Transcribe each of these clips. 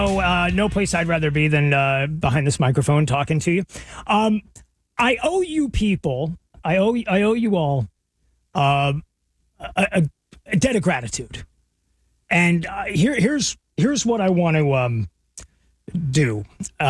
No place I'd rather be than behind this microphone talking to you. I owe you people, I owe you all a debt of gratitude. And here's what I want to do.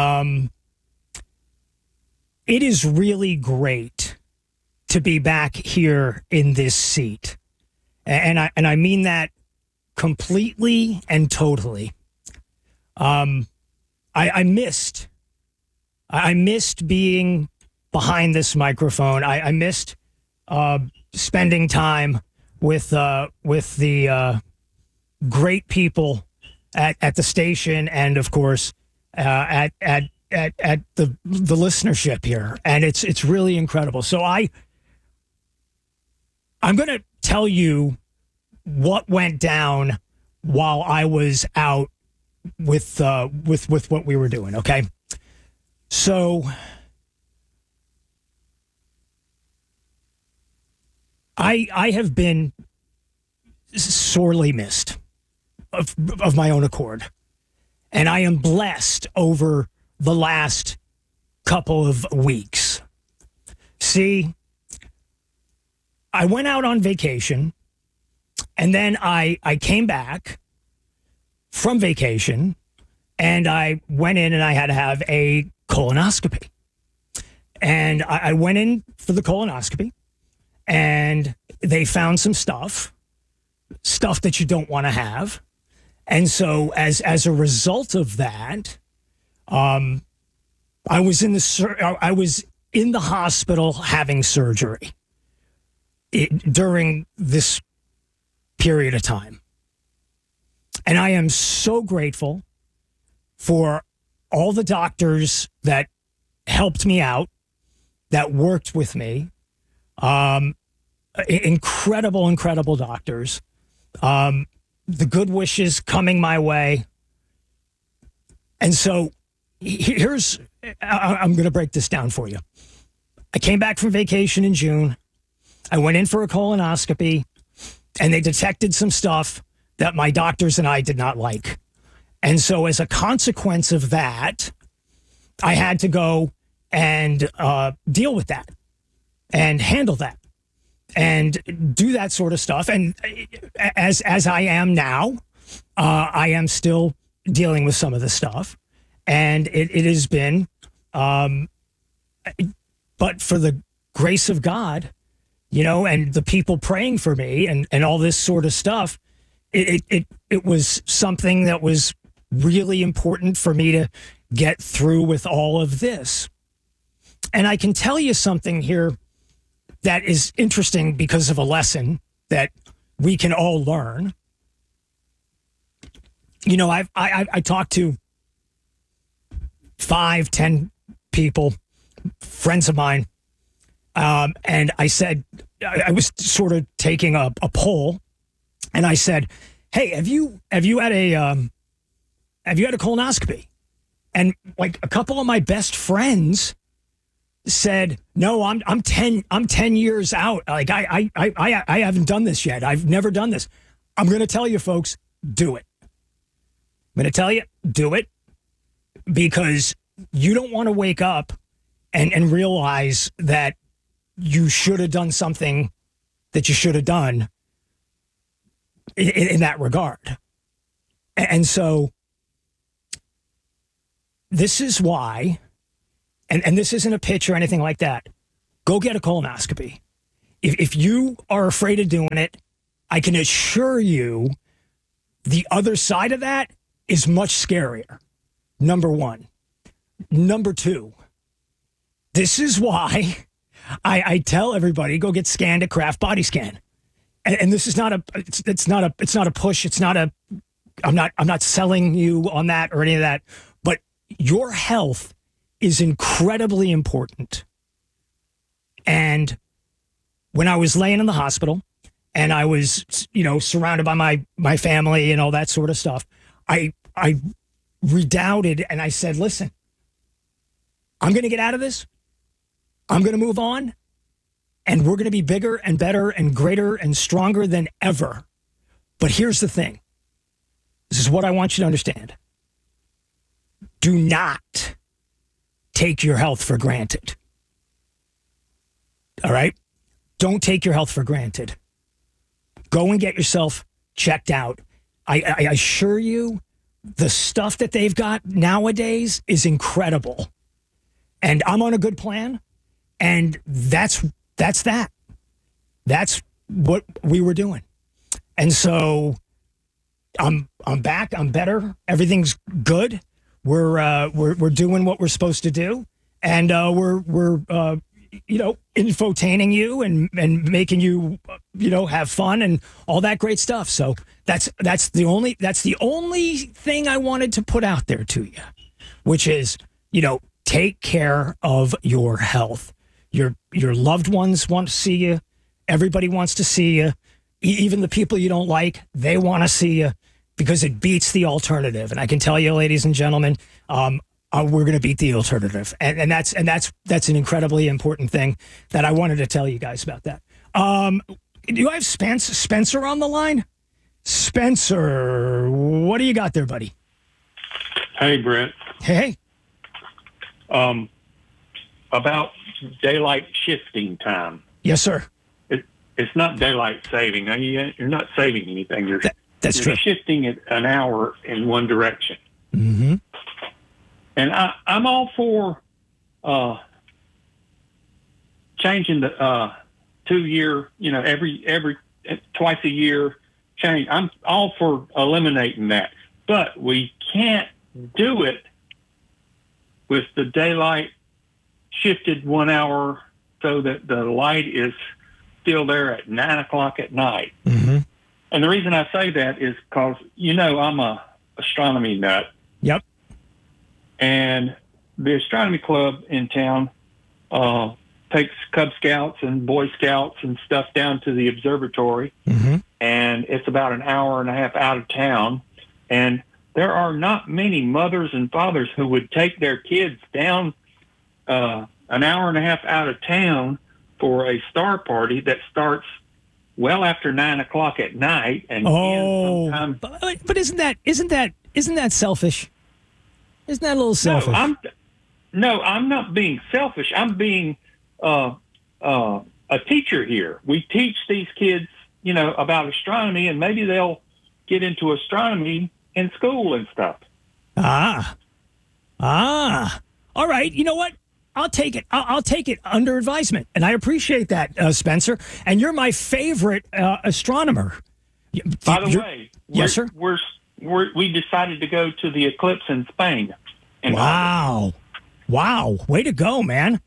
It is really great to be back here in this seat, and I mean that completely and totally. I missed being behind this microphone. I missed spending time with the great people at the station, and of course at the listenership here, and it's really incredible. So I'm going to tell you what went down while I was out with what we were doing. Okay, so I have been sorely missed of my own accord, and I am blessed over the last couple of weeks. See, I went out on vacation, and then I came back from vacation, and I went in and I had to have a colonoscopy. And I went in for the colonoscopy, and they found some stuff that you don't want to have. And so as a result of that, I was in the hospital having surgery during this period of time. And I am so grateful for all the doctors that helped me out, that worked with me. Incredible doctors. The good wishes coming my way. And so I'm going to break this down for you. I came back from vacation in June. I went in for a colonoscopy, and they detected some stuff that my doctors and I did not like. And so as a consequence of that, I had to go and deal with that and handle that and do that sort of stuff. And as I am now, I am still dealing with some of the stuff. And it has been, but for the grace of God, and the people praying for me and all this sort of stuff, it was something that was really important for me to get through with all of this. And I can tell you something here that is interesting because of a lesson that we can all learn. I talked to 5-10 people, friends of mine, and I said, I was sort of taking a poll, and I said, "Hey, have you had a colonoscopy?" And like a couple of my best friends said, "No, I'm 10 years out. Like I haven't done this yet. I've never done this." I'm going to tell you, folks, do it. I'm going to tell you, do it, because you don't want to wake up and realize that you should have done something that you should have done in that regard. And so this is why, and this isn't a pitch or anything like that, go get a colonoscopy. If you are afraid of doing it, I can assure you the other side of that is much scarier. Number one. Number two, this is why I tell everybody, go get scanned at Kraft Body Scan. And this is not a push. I'm not selling you on that or any of that, but your health is incredibly important. And when I was laying in the hospital and I was, surrounded by my family and all that sort of stuff, I redoubted and I said, listen, I'm going to get out of this. I'm going to move on, and we're going to be bigger and better and greater and stronger than ever. But here's the thing. This is what I want you to understand. do not take your health for granted. All right? Don't take your health for granted. Go and get yourself checked out. I assure you, the stuff that they've got nowadays is incredible. And I'm on a good plan. And that's that. That's what we were doing. And so I'm back. I'm better. Everything's good. We're doing what we're supposed to do. And we're infotaining you and making you, have fun and all that great stuff. So that's the only thing I wanted to put out there to you, which is, take care of your health. Your loved ones want to see you. Everybody wants to see you. Even the people you don't like, they want to see you because it beats the alternative. And I can tell you, ladies and gentlemen, we're going to beat the alternative. And that's an incredibly important thing that I wanted to tell you guys about that. Do I have Spencer on the line? Spencer, what do you got there, buddy? Hey, Brent. Hey. About daylight shifting time. Yes, sir. It's not daylight saving. Now, you're not saving anything. That's you're true. Shifting it an hour in one direction. Mm-hmm. And I'm all for changing the 2 year, every twice a year change. I'm all for eliminating that. But we can't do it with the daylight shifted 1 hour so that the light is still there at 9 o'clock at night. Mm-hmm. And the reason I say that is because, I'm a astronomy nut. Yep. And the astronomy club in town takes Cub Scouts and Boy Scouts and stuff down to the observatory. Mm-hmm. And it's about an hour and a half out of town. And there are not many mothers and fathers who would take their kids down an hour and a half out of town for a star party that starts well after 9 o'clock at night. And but isn't that selfish? Isn't that a little selfish? I'm not being selfish. I'm being a teacher here. We teach these kids, about astronomy, and maybe they'll get into astronomy in school and stuff. All right. You know what? I'll take it. I'll take it under advisement, and I appreciate that, Spencer. And you're my favorite astronomer. By the way, yes, sir. We decided to go to the eclipse in Spain. Wow. Way to go, man.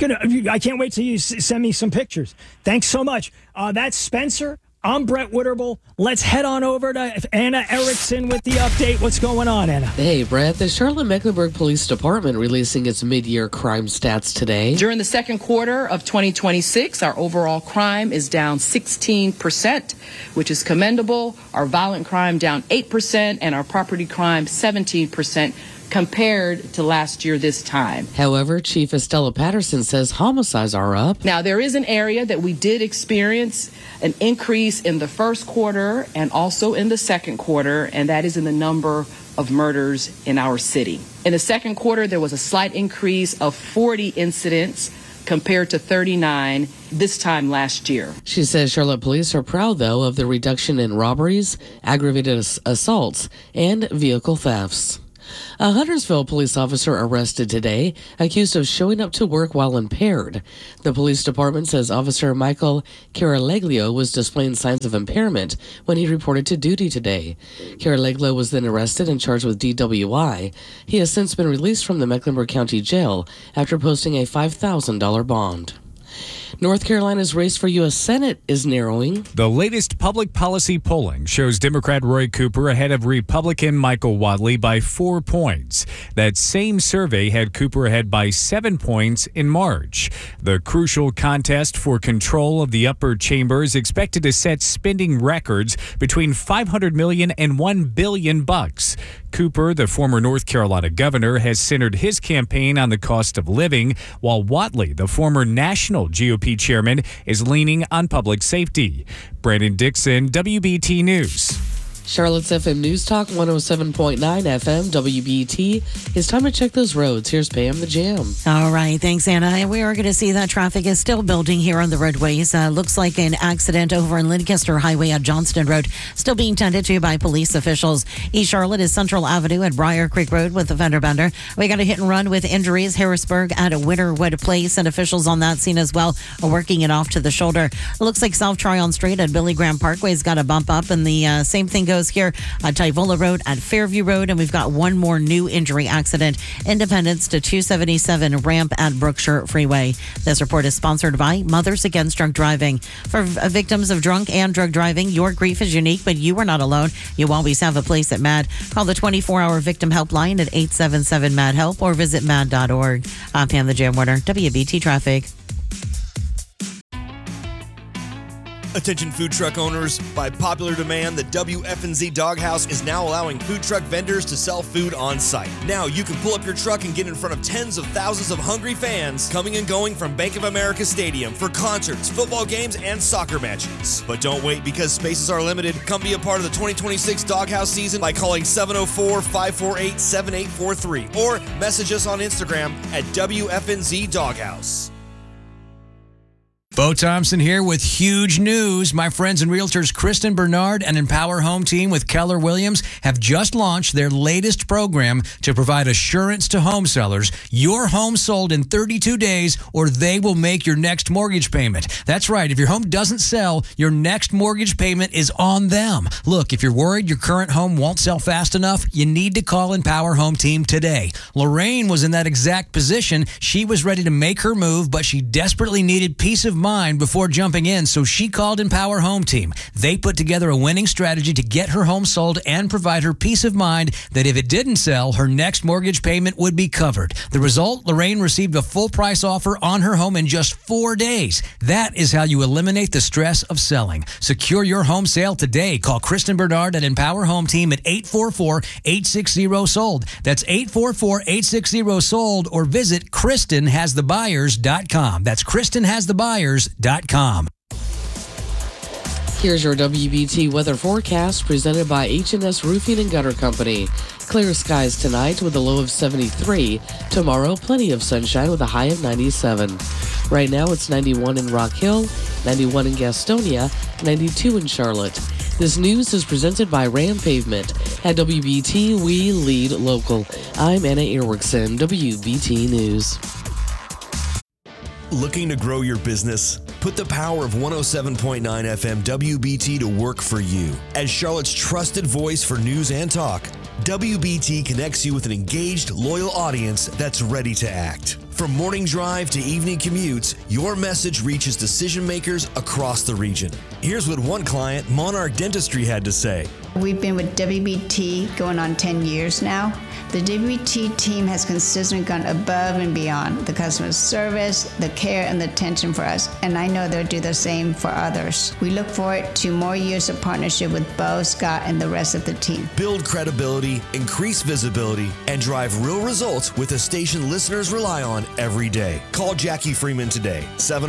I can't wait till you send me some pictures. Thanks so much. That's Spencer. I'm Brett Witterble. Let's head on over to Anna Erickson with the update. What's going on, Anna? Hey, Brett. The Charlotte-Mecklenburg Police Department releasing its mid-year crime stats today. During the second quarter of 2026, our overall crime is down 16%, which is commendable. Our violent crime down 8%, and our property crime 17%. Compared to last year this time. However, Chief Estella Patterson says homicides are up. Now, there is an area that we did experience an increase in the first quarter and also in the second quarter, and that is in the number of murders in our city. In the second quarter, there was a slight increase of 40 incidents compared to 39 this time last year. She says Charlotte police are proud, though, of the reduction in robberies, aggravated assaults, and vehicle thefts. A Huntersville police officer arrested today, accused of showing up to work while impaired. The police department says Officer Michael Caraleglo was displaying signs of impairment when he reported to duty today. Caraleglo was then arrested and charged with DWI. He has since been released from the Mecklenburg County Jail after posting a $5,000 bond. North Carolina's race for U.S. Senate is narrowing. The latest public policy polling shows Democrat Roy Cooper ahead of Republican Michael Wadley by 4 points. That same survey had Cooper ahead by 7 points in March. The crucial contest for control of the upper chamber is expected to set spending records between $500 million and $1 billion. Cooper, the former North Carolina governor, has centered his campaign on the cost of living, while Wadley, the former national GOP chairman, is leaning on public safety. Brandon Dixon, WBT News. Charlotte's FM News Talk 107.9 FM WBT. It's time to check those roads. Here's Pam the Jam. All right. Thanks, Anna. And we are going to see that traffic is still building here on the roadways. Looks like an accident over in Lancaster Highway at Johnston Road. Still being tended to by police officials. East Charlotte is Central Avenue at Briar Creek Road with a fender bender. We got a hit and run with injuries. Harrisburg at a Winterwood Place, and officials on that scene as well are working it off to the shoulder. It looks like South Tryon Street at Billy Graham Parkway's got a bump up, and the same thing goes here at Tyvola Road at Fairview Road, and we've got one more new injury accident. Independence to 277 ramp at Brookshire Freeway. This report is sponsored by Mothers Against Drunk Driving. For victims of drunk and drug driving, your grief is unique, but you are not alone. You always have a place at MAD. Call the 24-hour victim helpline at 877-MAD-HELP or visit mad.org. I'm Pam the Jam Warner, WBT Traffic. Attention food truck owners, by popular demand, the WFNZ Doghouse is now allowing food truck vendors to sell food on site. Now you can pull up your truck and get in front of tens of thousands of hungry fans coming and going from Bank of America Stadium for concerts, football games, and soccer matches. But don't wait, because spaces are limited. Come be a part of the 2026 Doghouse season by calling 704-548-7843 or message us on Instagram at WFNZ Doghouse. Bo Thompson here with huge news. My friends and realtors Kristen Bernard and Empower Home Team with Keller Williams have just launched their latest program to provide assurance to home sellers. Your home sold in 32 days or they will make your next mortgage payment. That's right. If your home doesn't sell, your next mortgage payment is on them. Look, if you're worried your current home won't sell fast enough, you need to call Empower Home Team today. Lorraine was in that exact position. She was ready to make her move, but she desperately needed peace of mind before jumping in, so she called Empower Home Team. They put together a winning strategy to get her home sold and provide her peace of mind that if it didn't sell, her next mortgage payment would be covered. The result, Lorraine received a full price offer on her home in just 4 days. That is how you eliminate the stress of selling. Secure your home sale today. Call Kristen Bernard at Empower Home Team at 844-860-SOLD. That's 844-860-SOLD, or visit KristenHasTheBuyers.com. That's KristenHasTheBuyers.com. Here's your WBT weather forecast presented by H&S Roofing and Gutter Company. Clear skies tonight with a low of 73. Tomorrow, plenty of sunshine with a high of 97. Right now, it's 91 in Rock Hill, 91 in Gastonia, 92 in Charlotte. This news is presented by Ram Pavement. At WBT, we lead local. I'm Anna Earwickson, WBT News. Looking to grow your business? Put the power of 107.9 FM WBT to work for you. As Charlotte's trusted voice for news and talk, WBT connects you with an engaged, loyal audience that's ready to act. From morning drive to evening commutes, your message reaches decision makers across the region. Here's what one client, Monarch Dentistry, had to say. We've been with WBT going on 10 years now. The WBT team has consistently gone above and beyond the customer service, the care, and the attention for us, and I know they'll do the same for others. We look forward to more years of partnership with Bo, Scott, and the rest of the team. Build credibility, increase visibility, and drive real results with a station listeners rely on every day. Call Jackie Freeman today,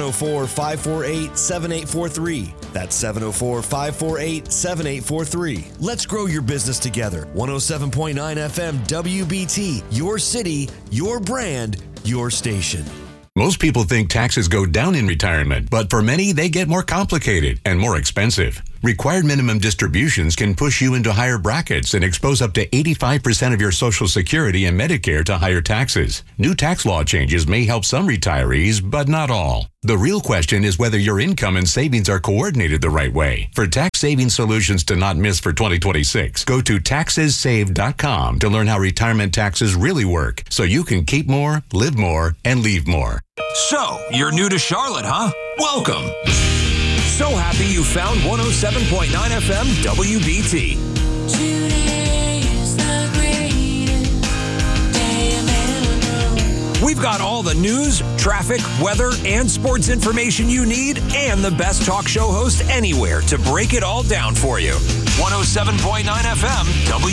704-548-7843. That's 704-548-7843. Let's grow your business together. 107.9 FM WBT, your city, your brand, your station. Most people think taxes go down in retirement, but for many, they get more complicated and more expensive. Required minimum distributions can push you into higher brackets and expose up to 85% of your Social Security and Medicare to higher taxes. New tax law changes may help some retirees, but not all. The real question is whether your income and savings are coordinated the right way. For tax saving solutions to not miss for 2026, go to taxessaved.com to learn how retirement taxes really work, so you can keep more, live more, and leave more. So, you're new to Charlotte, huh? Welcome. So happy you found 107.9 FM WBT. Today is the greatest day I've ever known. We've got all the news, traffic, weather, and sports information you need, and the best talk show host anywhere to break it all down for you. 107.9 FM WBT.